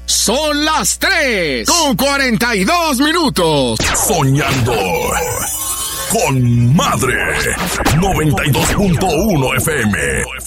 Son las 3:42. Soñando con Madre 92.1 FM.